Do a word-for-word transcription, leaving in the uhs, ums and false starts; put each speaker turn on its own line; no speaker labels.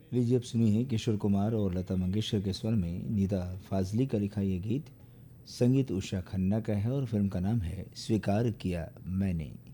लीजिए अब सुनिए किशोर कुमार और लता मंगेशकर के स्वर में निदा फाजली का लिखा ये गीत। संगीत उषा खन्ना का है और फिल्म का नाम है स्वीकार किया मैंने।